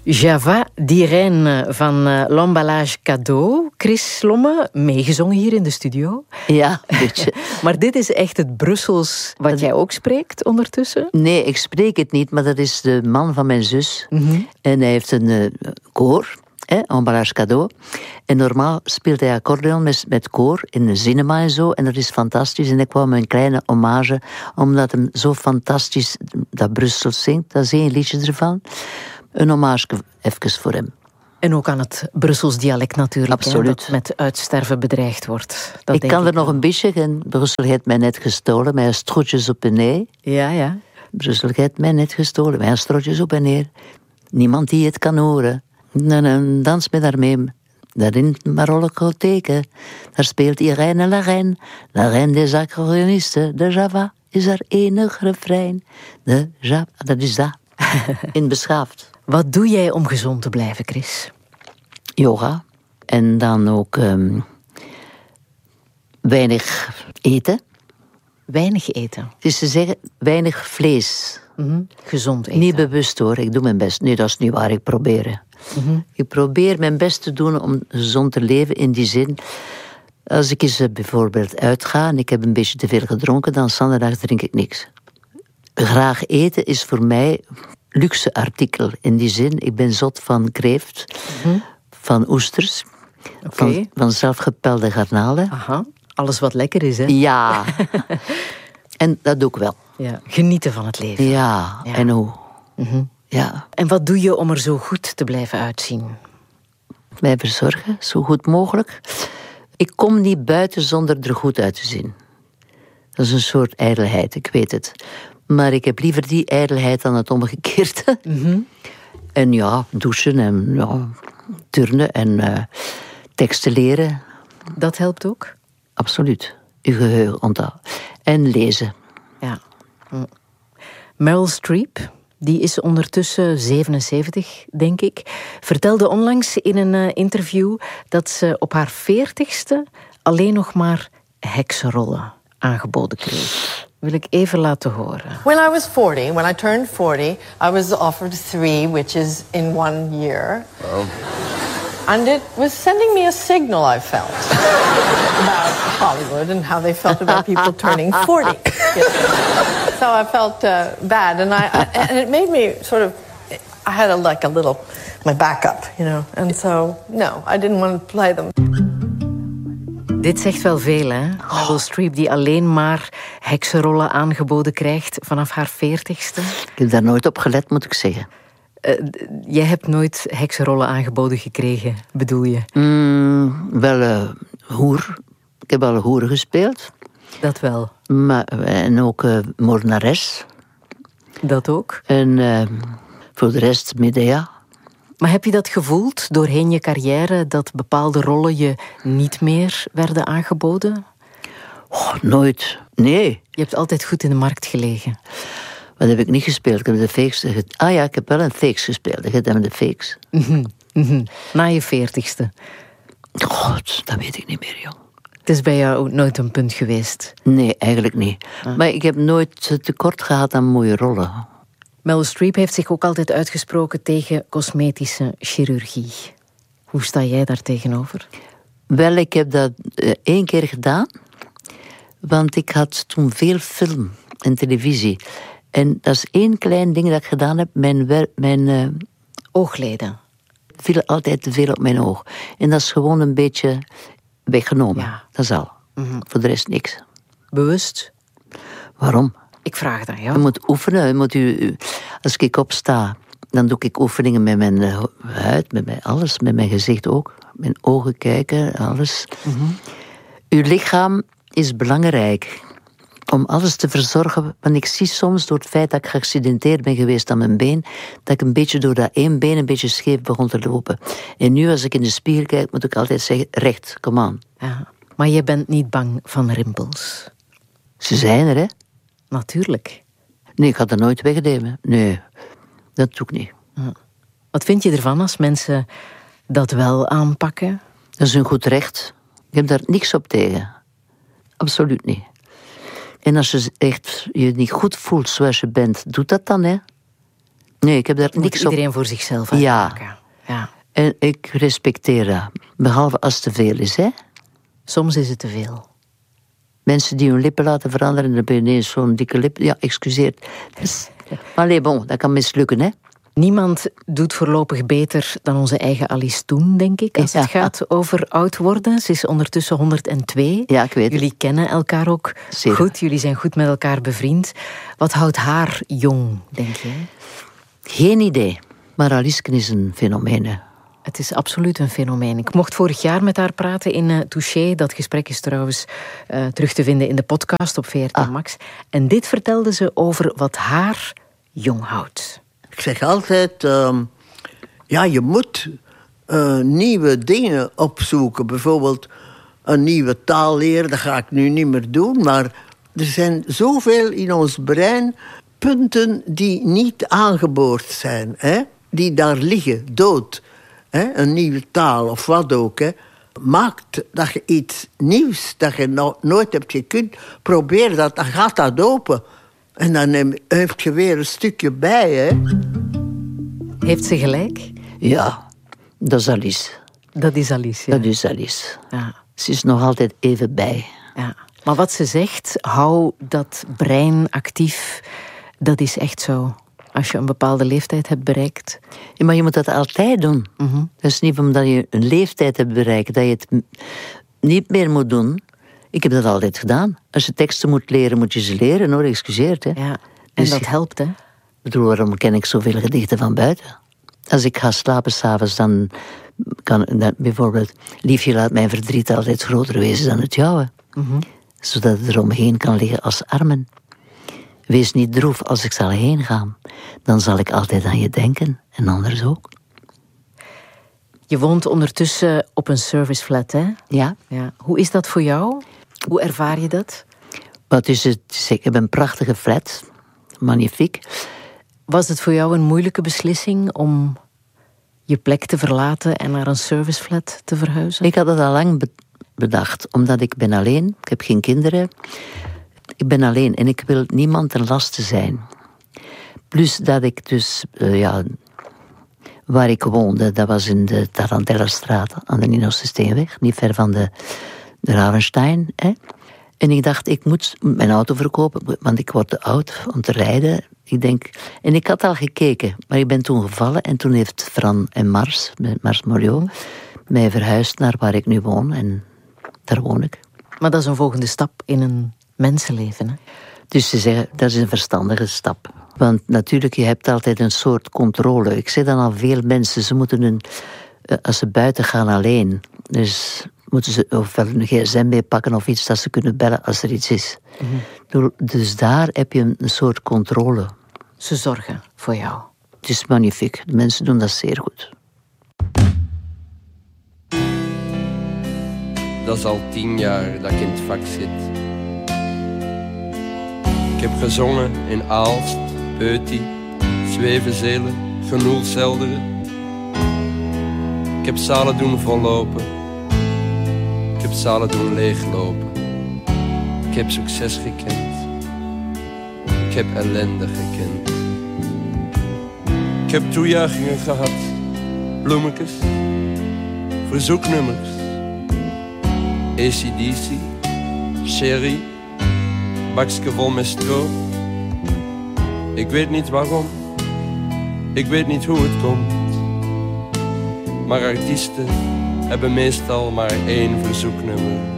Java d'Irène van l'Emballage Cadeau. Chris Lomme, meegezongen hier in de studio. Ja, een beetje. Maar dit is echt het Brussels wat jij ook spreekt ondertussen? Nee, ik spreek het niet, maar dat is de man van mijn zus. Mm-hmm. En hij heeft een koor, Emballage Cadeau. En normaal speelt hij accordeon met koor in de cinema en zo. En dat is fantastisch. En ik wou me een kleine hommage, omdat hem zo fantastisch dat Brussels zingt. Dat is één liedje ervan. Een hommage even voor hem. En ook aan het Brussels dialect natuurlijk. Absoluut. Dat met uitsterven bedreigd wordt. Dat Ik denk kan er nog wel. een beetje. En Brussel heeft mij net gestolen. Mijn strootjes op en neer. Ja, ja. Brussel heeft mij net gestolen. Mijn strootjes op en neer. Niemand die het kan horen. Dans met haar mee. Daarin Marokko-theken. Daar speelt Irène la reine des accordeonisten. De Java is haar enig refrein. De Java, dat is dat. In beschaafd. Wat doe jij om gezond te blijven, Chris? Yoga. En dan ook weinig eten. Weinig eten. Het is te zeggen, weinig vlees. Mm-hmm. Gezond eten. Niet bewust hoor, ik doe mijn best. Nee, dat is niet waar, ik probeer. Mm-hmm. Ik probeer mijn best te doen om gezond te leven in die zin. Als ik eens bijvoorbeeld uitga en ik heb een beetje te veel gedronken, dan zondag drink ik niks. Graag eten is voor mij luxe artikel. In die zin, ik ben zot van kreeft, van oesters, van zelfgepelde garnalen. Aha. Alles wat lekker is, hè? Ja. En dat doe ik wel. Ja. Genieten van het leven. Ja, Ja. en hoe? Mm-hmm. Ja. En wat doe je om er zo goed te blijven uitzien? Mij verzorgen, zo goed mogelijk. Ik kom niet buiten zonder er goed uit te zien. Dat is een soort ijdelheid, ik weet het. Maar ik heb liever die ijdelheid dan het omgekeerde. Mm-hmm. En ja, douchen en ja, turnen en teksten leren. Dat helpt ook? Absoluut. Uw geheugen onthouden. En lezen. Ja. Meryl Streep, die is ondertussen 77, denk ik, vertelde onlangs in een interview dat ze op haar 40ste alleen nog maar heksenrollen aangeboden kreeg. Wil ik even laten horen. When I was 40, when I turned 40, I was offered 3 witches in 1 year. Oh. And it was sending me a signal, I felt, about Hollywood and how they felt about people turning 40. So I felt bad, and and it made me sort of, I had a little, my backup, you know, and so, no, I didn't want to play them. Dit zegt wel veel, hè? Meryl Streep die alleen maar heksenrollen aangeboden krijgt vanaf haar 40ste. Ik heb daar nooit op gelet, moet ik zeggen. Jij hebt nooit heksenrollen aangeboden gekregen, bedoel je? Wel hoer. Ik heb al hoeren gespeeld. Dat wel. En ook moordenares. Dat ook. En voor de rest Medea. Maar heb je dat gevoeld doorheen je carrière, dat bepaalde rollen je niet meer werden aangeboden? Oh, nooit. Nee. Je hebt altijd goed in de markt gelegen. Wat heb ik niet gespeeld? Ik heb de fakes... Ah ja, ik heb wel een fakes gespeeld. Ik heb de fakes. Na je 40ste. God, dat weet ik niet meer, jong. Het is bij jou ook nooit een punt geweest. Nee, eigenlijk niet. Maar ik heb nooit tekort gehad aan mooie rollen. Meryl Streep heeft zich ook altijd uitgesproken tegen cosmetische chirurgie. Hoe sta jij daar tegenover? Wel, ik heb dat 1 keer gedaan. Want ik had toen veel film en televisie. En dat is 1 klein ding dat ik gedaan heb. Mijn oogleden. Viel altijd te veel op mijn oog. En dat is gewoon een beetje weggenomen. Ja. Dat is al. Voor de rest niks. Bewust? Waarom? Ik vraag dat, ja. Je moet oefenen. Als ik opsta, dan doe ik oefeningen met mijn huid, met mijn alles, met mijn gezicht ook. Mijn ogen kijken, alles. Uw lichaam is belangrijk om alles te verzorgen. Want ik zie soms door het feit dat ik geaccidenteerd ben geweest aan mijn been, dat ik een beetje door dat 1 been een beetje scheef begon te lopen. En nu als ik in de spiegel kijk, moet ik altijd zeggen, recht, kom aan. Ja. Maar je bent niet bang van rimpels? Ze zijn er, hè? Natuurlijk. Nee, ik ga dat nooit wegnemen. Nee, dat doe ik niet. Wat vind je ervan als mensen dat wel aanpakken? Dat is een goed recht. Ik heb daar niks op tegen. Absoluut niet. En als je echt je niet goed voelt zoals je bent, doe dat dan, hè. Nee, ik heb daar Moet niks op. iedereen voor zichzelf uitmaken. Ja. En ik respecteer dat. Behalve als het te veel is, hè. Soms is het te veel. Mensen die hun lippen laten veranderen en dan ben je ineens zo'n dikke lip. Ja, excuseert. Dus, allee, bon, dat kan mislukken, hè. Niemand doet voorlopig beter dan onze eigen Alice Toen, denk ik, als het gaat over oud worden. Ze is ondertussen 102. Ja, ik weet het. Jullie kennen elkaar ook Zeer goed. Jullie zijn goed met elkaar bevriend. Wat houdt haar jong, denk je? Geen idee. Maar Alice is een fenomeen, hè. Het is absoluut een fenomeen. Ik mocht vorig jaar met haar praten in Touché. Dat gesprek is trouwens terug te vinden in de podcast op VRT Max. En dit vertelde ze over wat haar jong houdt. Ik zeg altijd, je moet nieuwe dingen opzoeken. Bijvoorbeeld een nieuwe taal leren, dat ga ik nu niet meer doen. Maar er zijn zoveel in ons brein punten die niet aangeboord zijn. Hè? Die daar liggen, dood. Hè? Een nieuwe taal of wat ook. Hè? Maakt dat je iets nieuws dat je nooit hebt gekund. Probeer dat, dan gaat dat open. En dan heeft je weer een stukje bij, hè. Heeft ze gelijk? Ja, dat is Alice. Dat is Alice, ja. Dat is Alice. Ja. Ze is nog altijd even bij. Ja. Maar wat ze zegt, hou dat brein actief, dat is echt zo. Als je een bepaalde leeftijd hebt bereikt. Ja, maar je moet dat altijd doen. Mm-hmm. Dat is niet omdat je een leeftijd hebt bereikt dat je het niet meer moet doen. Ik heb dat altijd gedaan. Als je teksten moet leren, moet je ze leren, hoor. Excuseert, hè. Ja. En Dus dat helpt, hè? Ik bedoel, waarom ken ik zoveel gedichten van buiten? Als ik ga slapen s'avonds, dan kan bijvoorbeeld... Liefje, laat mijn verdriet altijd groter wezen dan het jouwe. Mm-hmm. Zodat het er omheen kan liggen als armen. Wees niet droef als ik zal heen gaan. Dan zal ik altijd aan je denken, en anders ook. Je woont ondertussen op een serviceflat, hè? Ja. Ja. Hoe is dat voor jou? Hoe ervaar je dat? Wat is het? Ik heb een prachtige flat. Magnifiek. Was het voor jou een moeilijke beslissing om je plek te verlaten en naar een serviceflat te verhuizen? Ik had het al lang bedacht, omdat ik ben alleen. Ik heb geen kinderen. Ik ben alleen en ik wil niemand ten laste zijn. Plus dat ik dus, waar ik woonde, dat was in de Tarantellastraat aan de Ninosse Steenweg, niet ver van de Ravenstein. Hè? En ik dacht, ik moet mijn auto verkopen, want ik word te oud om te rijden. En ik had al gekeken, maar ik ben toen gevallen en toen heeft Fran en Mars Moriot, mij verhuisd naar waar ik nu woon en daar woon ik. Maar dat is een volgende stap in een mensenleven, hè? Dus ze zeggen, dat is een verstandige stap. Want natuurlijk, je hebt altijd een soort controle. Ik zeg dan al veel mensen, ze moeten als ze buiten gaan alleen, dus moeten ze ofwel een gsm meepakken of iets dat ze kunnen bellen als er iets is. Mm-hmm. Dus daar heb je een soort controle. Ze zorgen voor jou. Het is magnifiek. De mensen doen dat zeer goed. Dat is al 10 jaar dat ik in het vak zit. Ik heb gezongen in Aalst, Eutie, Zwevenzelen, Genoelselderen. Ik heb zalen doen vollopen. Ik heb zalen doen leeglopen. Ik heb succes gekend. Ik heb ellende gekend. Ik heb toejuichingen gehad. Bloemetjes. Verzoeknummers. AC/DC. Sherry. Bakske vol met stro. Ik weet niet waarom. Ik weet niet hoe het komt. Maar artiesten hebben meestal maar 1 verzoeknummer.